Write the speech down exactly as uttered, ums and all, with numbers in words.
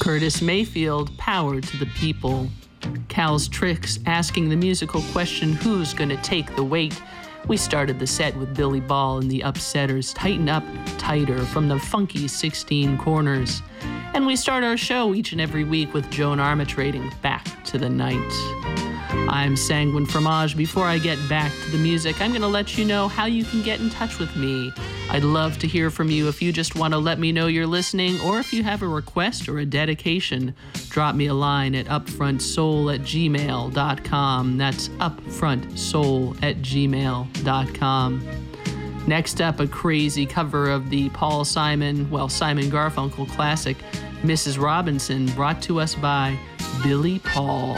Curtis Mayfield, Power to the People. Cal's Tricks, asking the musical question, who's gonna take the weight? We started the set with Billy Ball and the Upsetters, Tighten Up Tighter from the funky sixteen Corners. And we start our show each and every week with Joan Armatrading, Back to the Night. I'm Sanguine Fromage. Before I get back to the music, I'm going to let you know how you can get in touch with me. I'd love to hear from you if you just want to let me know you're listening, or if you have a request or a dedication, drop me a line at upfrontsoul at gmail dot com. That's upfrontsoul at gmail dot com. Next up, a crazy cover of the Paul Simon, well, Simon Garfunkel classic, Missus Robinson, brought to us by Billy Paul.